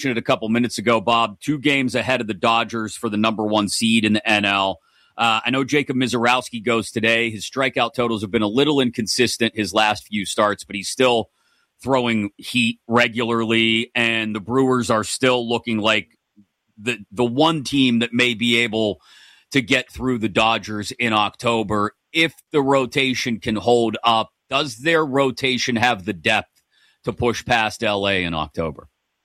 it a couple minutes ago, Bob, 2 games ahead of the Dodgers for the number 1 seed in the NL. I know Jacob Misiorowski goes today. His strikeout totals have been a little inconsistent his last few starts, but he's still throwing heat regularly, and the Brewers are still looking like the one team that may be able to get through the Dodgers in October. If the rotation can hold up, does their rotation have the depth to push past LA in October?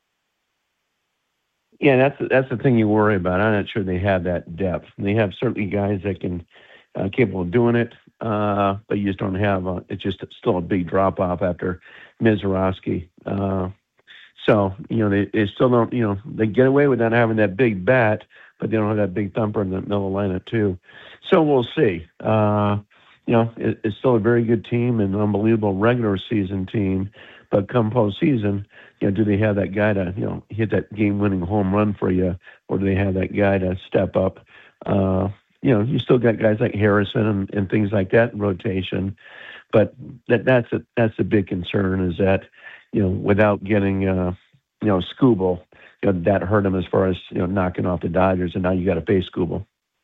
Yeah, that's the thing you worry about. I'm not sure they have that depth. They have certainly guys that can capable of doing it, but you just don't have. It's just still a big drop off after Misiorowski. So they still don't. They get away with not having that big bat, but they don't have that big thumper in the middle of the lineup too. So we'll see. It's still a very good team and an unbelievable regular season team, but come postseason, do they have that guy to, hit that game-winning home run for you, or do they have that guy to step up? You still got guys like Harrison and things like that in rotation, but that's a big concern is that, without getting, Skubal, that hurt him as far as, knocking off the Dodgers, and now you got to face Skubal.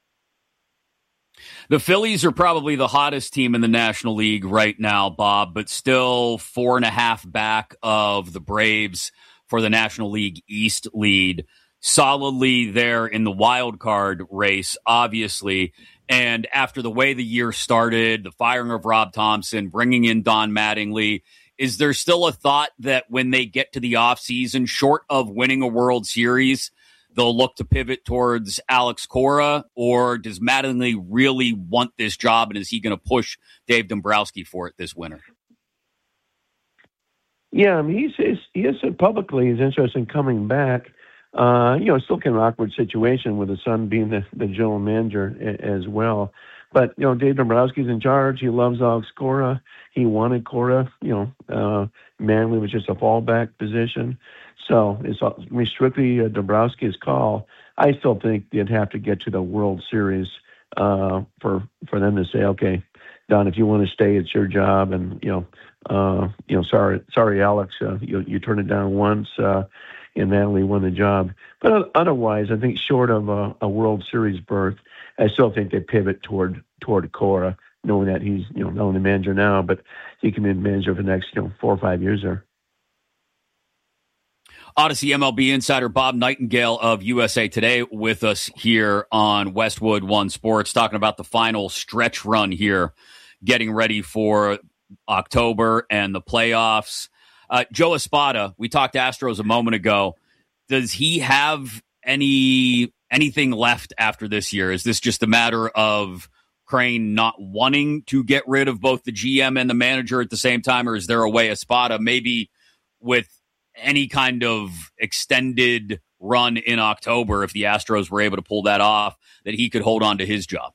The Phillies are probably the hottest team in the National League right now, Bob, but still 4.5 back of the Braves for the National League East lead. Solidly there in the wild card race, obviously. And after the way the year started, the firing of Rob Thompson, bringing in Don Mattingly, is there still a thought that when they get to the offseason, short of winning a World Series, they'll look to pivot towards Alex Cora, or does Mattingly really want this job, and is he going to push Dave Dombrowski for it this winter? Yeah, I mean, he has said publicly he's interested in coming back. Still kind of an awkward situation with his son being the general manager as well. But, Dave Dombrowski's in charge. He loves Alex Cora. He wanted Cora. Manley was just a fallback position. So it's strictly Dombrowski's call. I still think they'd have to get to the World Series for them to say, okay, Don, if you want to stay, it's your job. And, sorry, Alex, you turned it down once, and Manley won the job. But otherwise, I think short of a World Series berth, I still think they pivot toward Cora, knowing that he's, not only the manager now, but he can be the manager for the next, 4 or 5 years there. Odyssey MLB insider Bob Nightingale of USA Today with us here on Westwood One Sports, talking about the final stretch run here, getting ready for October and the playoffs. Joe Espada, we talked Astros a moment ago. Does he have anything left after this year? Is this just a matter of Crane not wanting to get rid of both the GM and the manager at the same time, or is there a way Espada, maybe with any kind of extended run in October, if the Astros were able to pull that off, that he could hold on to his job?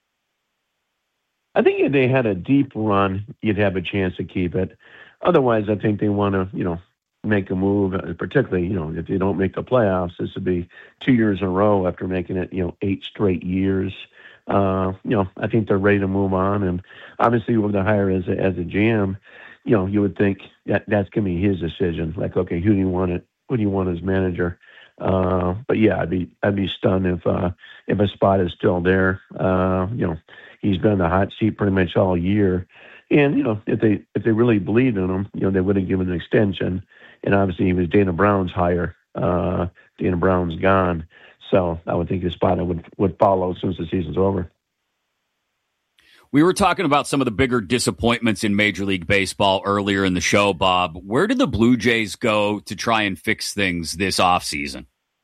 I think if they had a deep run, you'd have a chance to keep it. Otherwise, I think they want to, make a move, particularly, if they don't make the playoffs. This would be 2 years in a row after making it, 8 straight years. I think they're ready to move on. And obviously, with the hire as a GM, you would think that's going to be his decision. Like, okay, who do you want as manager? But yeah, I'd be stunned if a spot is still there. He's been in the hot seat pretty much all year. And, if they really believed in him, they would have given an extension. And obviously he was Dana Brown's hire. Dana Brown's gone. So I would think his spot would follow as soon as the season's over. We were talking about some of the bigger disappointments in Major League Baseball earlier in the show, Bob. Where did the Blue Jays go to try and fix things this offseason?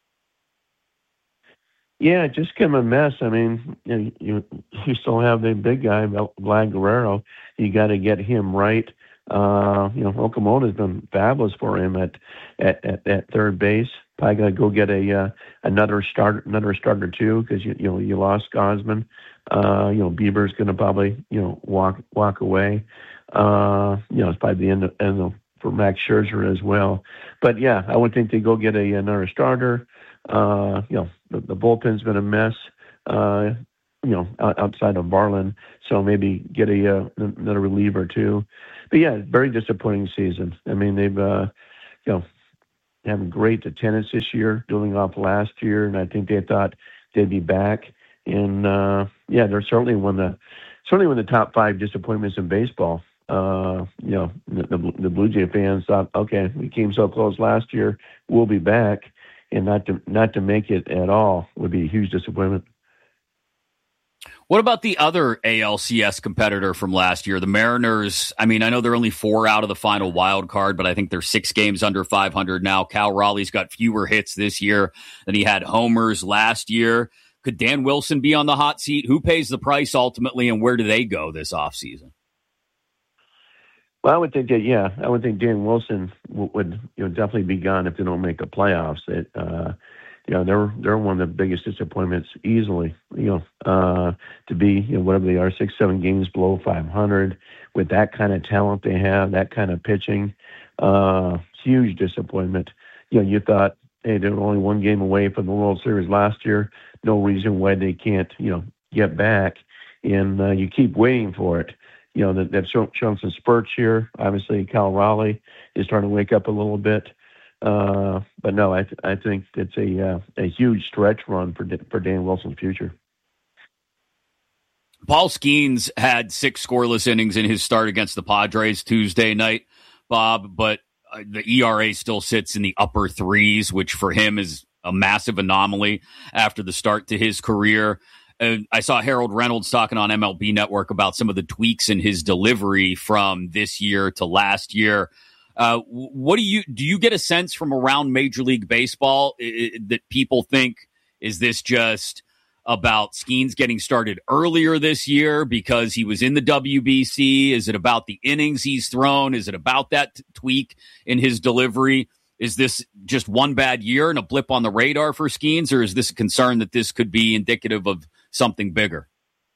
Yeah, just kind of a mess. I mean, you still have the big guy, Vlad Guerrero. You got to get him right. Okamoto's been fabulous for him at third base. Probably got to go get another starter too, because you lost Gosman. Bieber's going to probably walk away. It's probably the end for Max Scherzer as well. But yeah, I would think they go get another starter. The bullpen's been a mess. Outside of Barlin, so maybe get another reliever too. But yeah, very disappointing season. I mean, they've having great attendance this year, building off last year, and I think they thought they'd be back. And they're certainly one of the top five disappointments in baseball. The Blue Jay fans thought, okay, we came so close last year, we'll be back, and not to make it at all would be a huge disappointment. What about the other ALCS competitor from last year, the Mariners? I mean, I know they're only 4 out of the final wild card, but I think they're 6 games under 500 now. Cal Raleigh's got fewer hits this year than he had homers last year. Could Dan Wilson be on the hot seat? Who pays the price ultimately, and where do they go this offseason? Well, I would think Dan Wilson would definitely be gone if they don't make the playoffs. They're one of the biggest disappointments easily. To be whatever they are, 6-7 games below 500 with that kind of talent they have, that kind of pitching, huge disappointment. You thought, hey, they were only 1 game away from the World Series last year. No reason why they can't get back, and you keep waiting for it. They've shown some spurts here. Obviously, Cal Raleigh is starting to wake up a little bit. But no, I think it's a huge stretch run for Dan Wilson's future. Paul Skeens had 6 scoreless innings in his start against the Padres Tuesday night, Bob, but the ERA still sits in the upper 3s, which for him is a massive anomaly after the start to his career. I saw Harold Reynolds talking on MLB Network about some of the tweaks in his delivery from this year to last year. What do you get a sense from around Major League Baseball that people think, is this just about Skeens getting started earlier this year because he was in the WBC? Is it about the innings he's thrown? Is it about that tweak in his delivery? Is this just one bad year and a blip on the radar for Skeens, or is this a concern that this could be indicative of something bigger?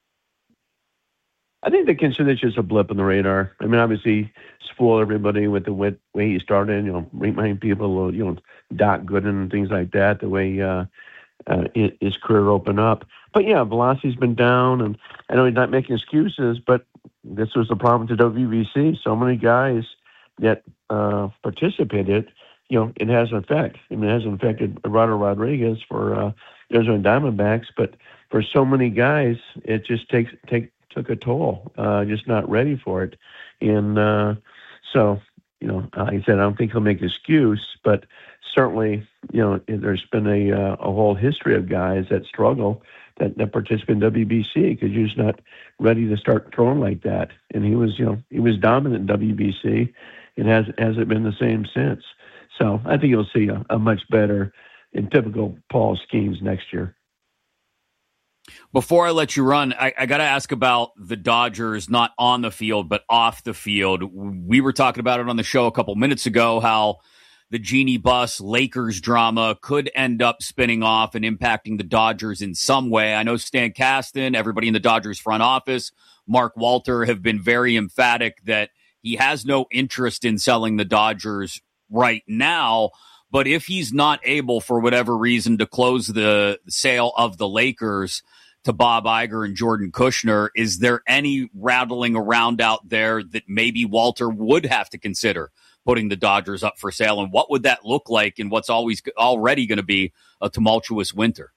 I think they consider it just a blip on the radar. I mean, obviously, spoil everybody with the way he started. Remind people, Doc Gooden and things like that. The way his career opened up. But yeah, velocity's been down, and I know he's not making excuses, but this was the problem with the WBC. So many guys that participated, it has an effect. I mean, it hasn't affected Eduardo Rodriguez for Arizona Diamondbacks, but for so many guys, it just took a toll. Just not ready for it, and like I said, I don't think he'll make an excuse, but certainly, there's been a whole history of guys that struggle that participate in WBC because you're just not ready to start throwing like that. And he was dominant in WBC, and hasn't been the same since. So I think you'll see a much better and typical Paul Skeens next year. Before I let you run, I got to ask about the Dodgers, not on the field, but off the field. We were talking about it on the show a couple minutes ago, how the Genie Bus Lakers drama could end up spinning off and impacting the Dodgers in some way. I know Stan Kasten, everybody in the Dodgers front office, Mark Walter have been very emphatic that he has no interest in selling the Dodgers right now. But if he's not able, for whatever reason, to close the sale of the Lakers to Bob Iger and Jordan Kushner, is there any rattling around out there that maybe Walter would have to consider putting the Dodgers up for sale? And what would that look like in what's already going to be a tumultuous winter?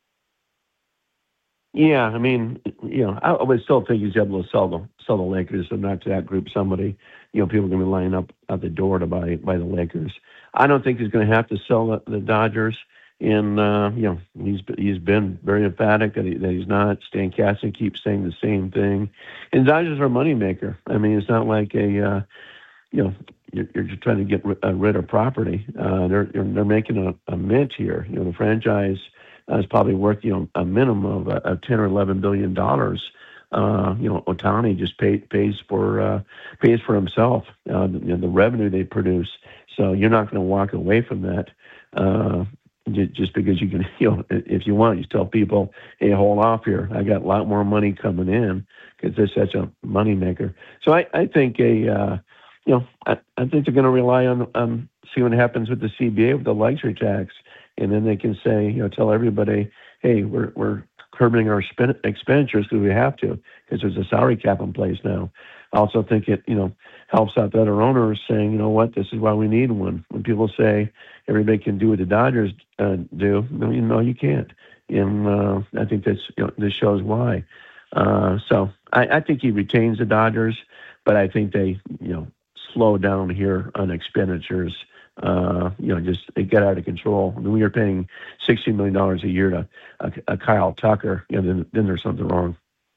Yeah, I mean, I would still think he's able to sell the Lakers, and not to that group somebody. People are going to be lining up at the door to buy the Lakers. I don't think he's going to have to sell the Dodgers. And he's been very emphatic that he's not. Stan Kasten keeps saying the same thing. And Dodgers are a moneymaker. I mean, it's not like you're just trying to get rid of property. They're making a mint here. The franchise is probably worth a minimum of $10 or $11 billion. Ohtani just pays for himself. The revenue they produce. So you're not going to walk away from that. Just because you can, if you want, you tell people, hey, hold off here. I got a lot more money coming in because they're such a moneymaker. So I think I think they're going to rely on see what happens with the CBA with the luxury tax, and then they can say, tell everybody, hey, we're curbing our expenditures because we have to, because there's a salary cap in place now. I also think it, helps out the other owners saying, you know what, this is why we need one. When people say everybody can do what the Dodgers do, no, you can't. And I think this shows why. So I think he retains the Dodgers, but I think they, slow down here on expenditures. Just it got out of control. I mean, we are paying $60 million a year to a Kyle Tucker, then there's something wrong.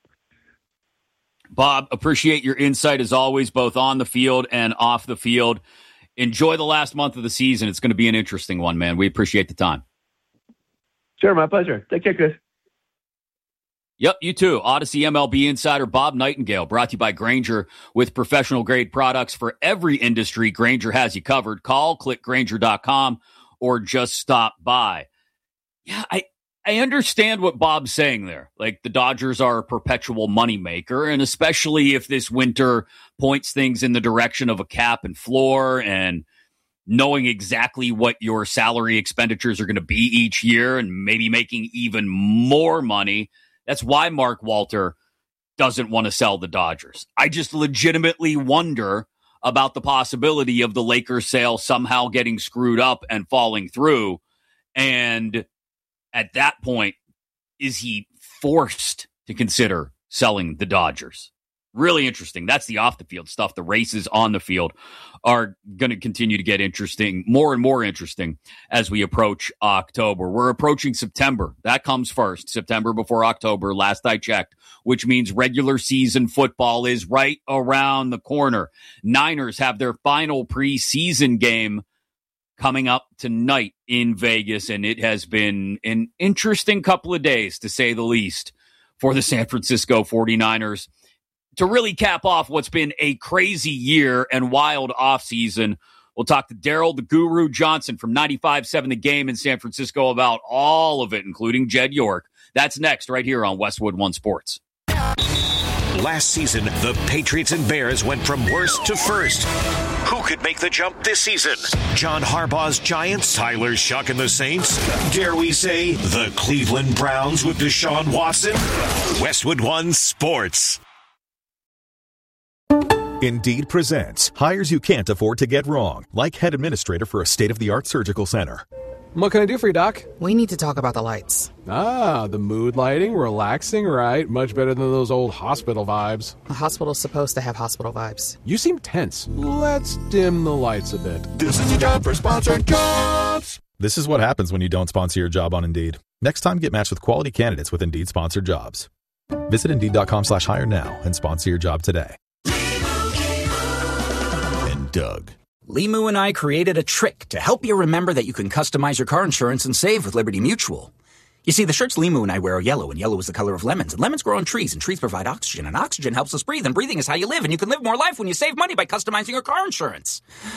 Bob, appreciate your insight as always, both on the field and off the field. Enjoy the last month of the season. It's going to be an interesting one, man. We appreciate the time. Sure, my pleasure. Take care, Chris. Yep, you too. Odyssey MLB insider Bob Nightingale, brought to you by Grainger. With professional-grade products for every industry, Grainger has you covered. Call, click Grainger.com, or just stop by. Yeah, I understand what Bob's saying there. Like, the Dodgers are a perpetual moneymaker, and especially if this winter points things in the direction of a cap and floor and knowing exactly what your salary expenditures are going to be each year and maybe making even more money. That's why Mark Walter doesn't want to sell the Dodgers. I just legitimately wonder about the possibility of the Lakers sale somehow getting screwed up and falling through. And at that point, is he forced to consider selling the Dodgers? Really interesting. That's the off the field stuff. The races on the field are going to continue to get interesting, more and more interesting as we approach October. We're approaching September. That comes first. September before October, last I checked, which means regular season football is right around the corner. Niners have their final preseason game coming up tonight in Vegas, and it has been an interesting couple of days, to say the least, for the San Francisco 49ers. To really cap off what's been a crazy year and wild offseason, we'll talk to Daryl the Guru Johnson from 95.7 The Game in San Francisco about all of it, including Jed York. That's next right here on Westwood One Sports. Last season, the Patriots and Bears went from worst to first. Who could make the jump this season? John Harbaugh's Giants, Tyler Shuck and the Saints? Dare we say the Cleveland Browns with Deshaun Watson? Westwood One Sports. Indeed presents hires you can't afford to get wrong, like head administrator for a state-of-the-art surgical center. What can I do for you, Doc? We need to talk about the lights. Ah, the mood lighting, relaxing, right? Much better than those old hospital vibes. A hospital's supposed to have hospital vibes. You seem tense. Let's dim the lights a bit. This is your job for sponsored jobs. This is what happens when you don't sponsor your job on Indeed. Next time, get matched with quality candidates with Indeed sponsored jobs. Visit Indeed.com/hire now and sponsor your job today. Doug. Limu and I created a trick to help you remember that you can customize your car insurance and save with Liberty Mutual. You see, the shirts Limu and I wear are yellow, and yellow is the color of lemons. And lemons grow on trees, and trees provide oxygen. And oxygen helps us breathe, and breathing is how you live. And you can live more life when you save money by customizing your car insurance.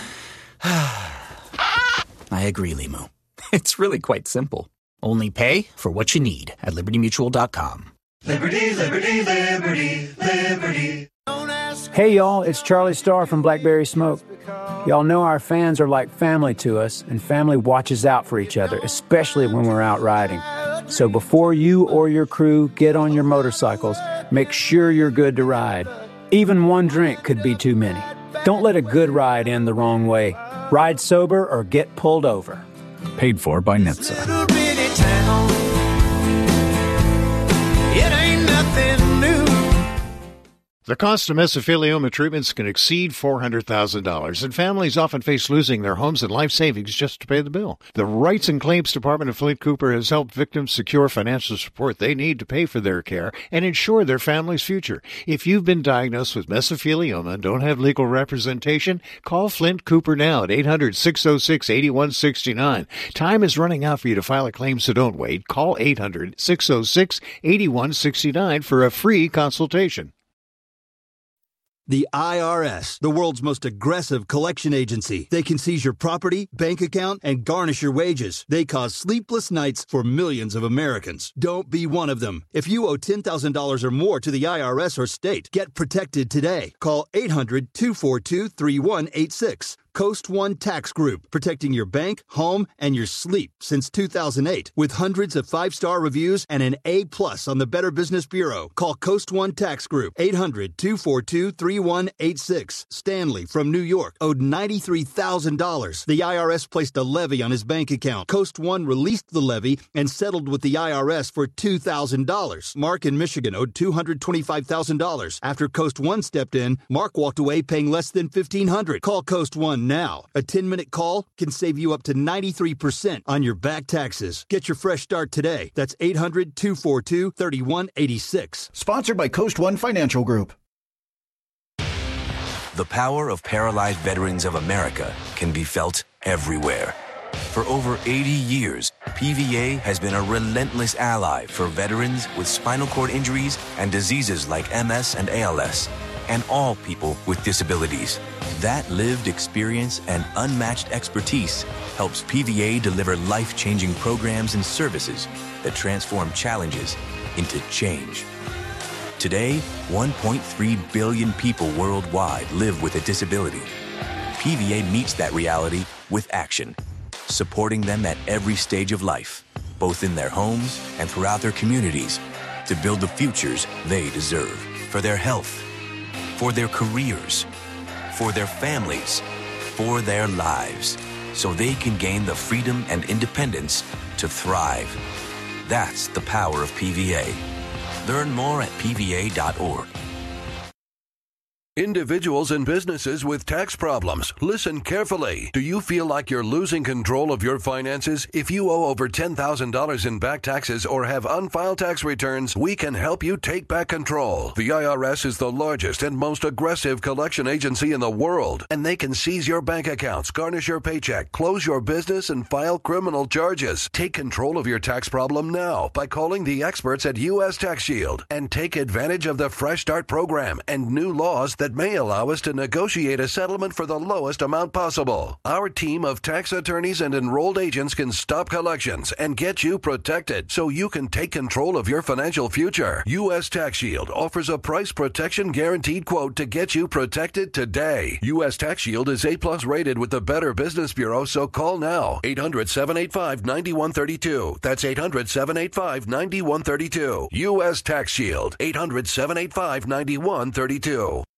I agree, Limu. It's really quite simple. Only pay for what you need at LibertyMutual.com. Liberty, liberty, liberty, liberty. Hey y'all, it's Charlie Starr from Blackberry Smoke. Y'all know our fans are like family to us, and family watches out for each other, especially when we're out riding. So before you or your crew get on your motorcycles, make sure you're good to ride. Even one drink could be too many. Don't let a good ride end the wrong way. Ride sober or get pulled over. Paid for by NHTSA. It ain't nothing new. The cost of mesothelioma treatments can exceed $400,000, and families often face losing their homes and life savings just to pay the bill. The Rights and Claims Department of Flint Cooper has helped victims secure financial support they need to pay for their care and ensure their family's future. If you've been diagnosed with mesothelioma and don't have legal representation, call Flint Cooper now at 800-606-8169. Time is running out for you to file a claim, so don't wait. Call 800-606-8169 for a free consultation. The IRS, the world's most aggressive collection agency. They can seize your property, bank account, and garnish your wages. They cause sleepless nights for millions of Americans. Don't be one of them. If you owe $10,000 or more to the IRS or state, get protected today. Call 800-242-3186. Coast One Tax Group, protecting your bank, home, and your sleep since 2008. With hundreds of 5-star reviews and an A+ on the Better Business Bureau. Call Coast One Tax Group, 800-242-3186. Stanley from New York owed $93,000. The IRS placed a levy on his bank account. Coast One released the levy and settled with the IRS for $2,000. Mark in Michigan owed $225,000. After Coast One stepped in, Mark walked away paying less than $1,500. Call Coast One now. A 10-minute call can save you up to 93% on your back taxes. Get your fresh start today. That's 800-242-3186. Sponsored by Coast One Financial Group. The power of Paralyzed Veterans of America can be felt everywhere. For over 80 years, PVA has been a relentless ally for veterans with spinal cord injuries and diseases like MS and ALS, and all people with disabilities. That lived experience and unmatched expertise helps PVA deliver life-changing programs and services that transform challenges into change. Today, 1.3 billion people worldwide live with a disability. PVA meets that reality with action, supporting them at every stage of life, both in their homes and throughout their communities, to build the futures they deserve for their health, for their careers, for their families, for their lives, so they can gain the freedom and independence to thrive. That's the power of PVA. Learn more at PVA.org. Individuals and businesses with tax problems, listen carefully. Do you feel like you're losing control of your finances? If you owe over $10,000 in back taxes or have unfiled tax returns, we can help you take back control. The IRS is the largest and most aggressive collection agency in the world, and they can seize your bank accounts, garnish your paycheck, close your business, and file criminal charges. Take control of your tax problem now by calling the experts at U.S. Tax Shield and take advantage of the Fresh Start program and new laws that may allow us to negotiate a settlement for the lowest amount possible. Our team of tax attorneys and enrolled agents can stop collections and get you protected so you can take control of your financial future. U.S. Tax Shield offers a price protection guaranteed quote to get you protected today. U.S. Tax Shield is A+ rated with the Better Business Bureau, so call now. 800-785-9132. That's 800-785-9132. U.S. Tax Shield. 800-785-9132.